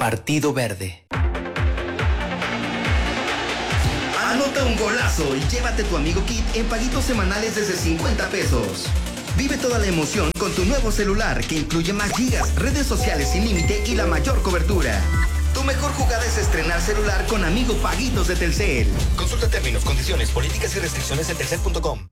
Partido Verde. Anota un golazo y llévate tu Amigo Kit en paguitos semanales desde 50 pesos. Vive toda la emoción con tu nuevo celular que incluye más gigas, redes sociales sin límite y la mayor cobertura. Tu mejor jugada es estrenar celular con Amigo Paguitos de Telcel. Consulta términos, condiciones, políticas y restricciones en telcel.com.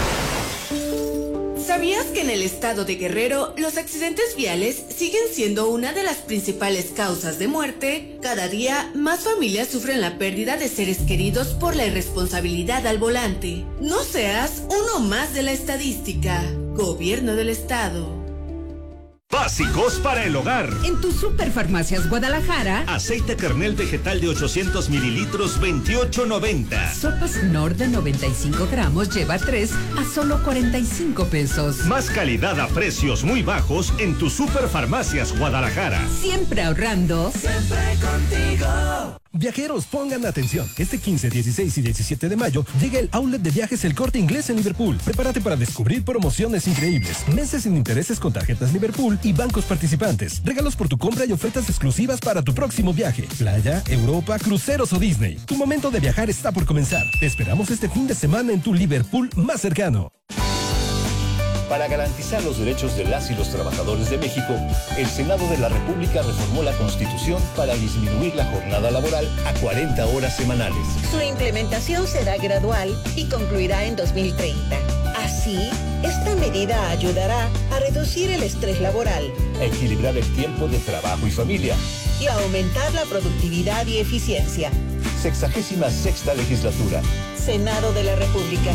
¿Sabías que en el estado de Guerrero los accidentes viales siguen siendo una de las principales causas de muerte? Cada día más familias sufren la pérdida de seres queridos por la irresponsabilidad al volante. No seas uno más de la estadística. Gobierno del Estado. Básicos para el hogar. En tu Superfarmacias Guadalajara. Aceite Kernel vegetal de 800 mililitros, 28.90. Sopas Knorr de 95 gramos lleva 3 a solo 45 pesos. Más calidad a precios muy bajos en tu Superfarmacias Guadalajara. Siempre ahorrando. Siempre contigo. Viajeros, pongan atención. Este 15, 16 y 17 de mayo llega el outlet de viajes El Corte Inglés en Liverpool. Prepárate para descubrir promociones increíbles, meses sin intereses con tarjetas Liverpool y bancos participantes, regalos por tu compra y ofertas exclusivas para tu próximo viaje. Playa, Europa, cruceros o Disney. Tu momento de viajar está por comenzar. Te esperamos este fin de semana en tu Liverpool más cercano. Para garantizar los derechos de las y los trabajadores de México, el Senado de la República reformó la Constitución para disminuir la jornada laboral a 40 horas semanales. Su implementación será gradual y concluirá en 2030. Así, esta medida ayudará a reducir el estrés laboral, a equilibrar el tiempo de trabajo y familia y a aumentar la productividad y eficiencia. 66ª legislatura. Senado de la República.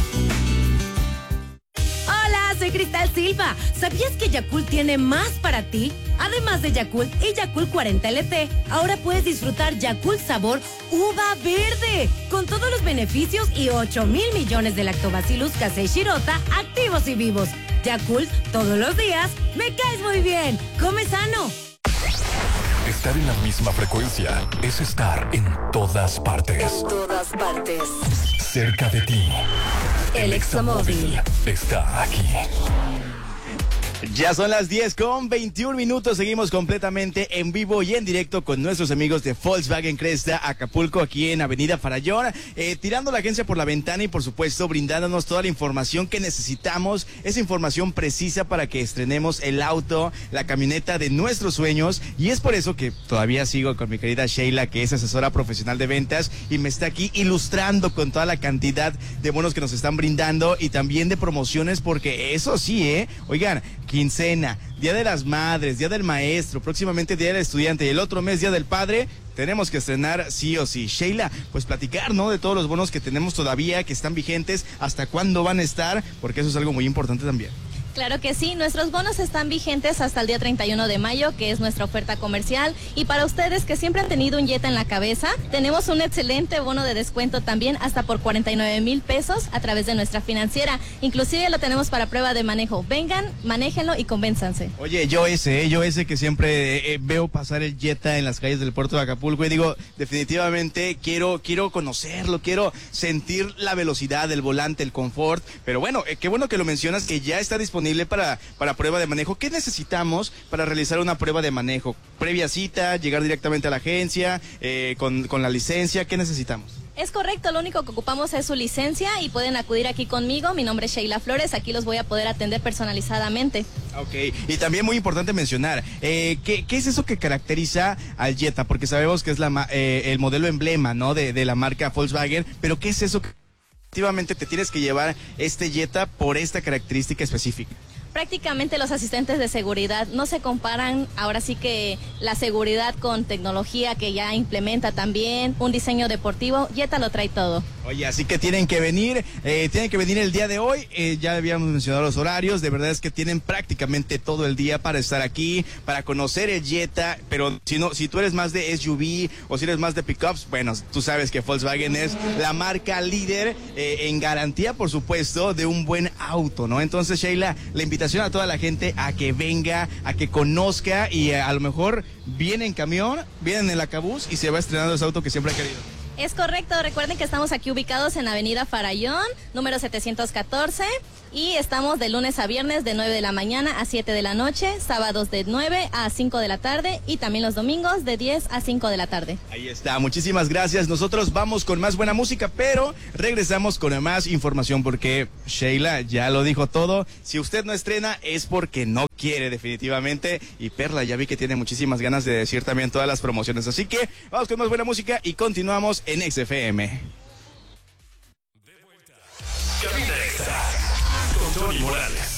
Soy Cristal Silva. ¿Sabías que Yakult tiene más para ti? Además de Yakult y Yakult 40 LT, ahora puedes disfrutar Yakult sabor uva verde, con todos los beneficios y 8,000 millones de lactobacillus casei shirota activos y vivos. Yakult, todos los días, me caes muy bien. Come sano. Estar en la misma frecuencia es estar en todas partes. En todas partes. Cerca de ti. El Examóvil está aquí. Ya son las 10:21. Seguimos completamente en vivo y en directo con nuestros amigos de Volkswagen Cresta Acapulco, aquí en Avenida Farallón, tirando la agencia por la ventana y por supuesto brindándonos toda la información que necesitamos, esa información precisa para que estrenemos el auto, la camioneta de nuestros sueños. Y es por eso que todavía sigo con mi querida Sheila, que es asesora profesional de ventas y me está aquí ilustrando con toda la cantidad de bonos que nos están brindando y también de promociones, porque eso sí, oigan, quincena, Día de las Madres, Día del Maestro, próximamente Día del Estudiante y el otro mes Día del Padre, tenemos que estrenar sí o sí. Sheila, pues platicar, ¿no? De todos los bonos que tenemos todavía, que están vigentes, hasta cuándo van a estar, porque eso es algo muy importante también. Claro que sí, nuestros bonos están vigentes hasta el día 31 de mayo, que es nuestra oferta comercial. Y para ustedes que siempre han tenido un Jetta en la cabeza, tenemos un excelente bono de descuento también, hasta por 49,000 pesos a través de nuestra financiera. Inclusive lo tenemos para prueba de manejo. Vengan, manéjenlo y convénzanse. Oye, yo ese que siempre veo pasar el Jetta en las calles del puerto de Acapulco y digo, definitivamente quiero conocerlo, quiero sentir la velocidad del volante, el confort. Pero bueno, qué bueno que lo mencionas, que ya está disponible para prueba de manejo. ¿Qué necesitamos para realizar una prueba de manejo? Previa cita, llegar directamente a la agencia, con la licencia, ¿qué necesitamos? Es correcto, lo único que ocupamos es su licencia y pueden acudir aquí conmigo. Mi nombre es Sheila Flores, aquí los voy a poder atender personalizadamente. Ok, y también muy importante mencionar, ¿qué es eso que caracteriza al Jetta? Porque sabemos que es el modelo emblema, ¿no? de la marca Volkswagen, pero ¿qué es eso que efectivamente te tienes que llevar este Jetta por esta característica específica? Prácticamente los asistentes de seguridad no se comparan, ahora sí que la seguridad con tecnología que ya implementa también, un diseño deportivo, Jetta lo trae todo. Oye, así que tienen que venir el día de hoy, ya habíamos mencionado los horarios, de verdad es que tienen prácticamente todo el día para estar aquí, para conocer el Jetta, pero si tú eres más de SUV o si eres más de pickups, bueno, tú sabes que Volkswagen es la marca líder en garantía, por supuesto, de un buen auto, ¿no? Entonces, Sheila, la invitación a toda la gente a que venga, a que conozca y a lo mejor viene en camión, viene en el Acabús y se va estrenando ese auto que siempre ha querido. Es correcto, recuerden que estamos aquí ubicados en Avenida Farallón, número 714, y estamos de lunes a viernes de 9 de la mañana a 7 de la noche, sábados de 9 a 5 de la tarde y también los domingos de 10 a 5 de la tarde. Ahí está, muchísimas gracias. Nosotros vamos con más buena música, pero regresamos con más información porque Sheila ya lo dijo todo. Si usted no estrena es porque no quiere definitivamente, y Perla ya vi que tiene muchísimas ganas de decir también todas las promociones, así que vamos con más buena música y continuamos en XFM. Cabina Extra con Tony Morales.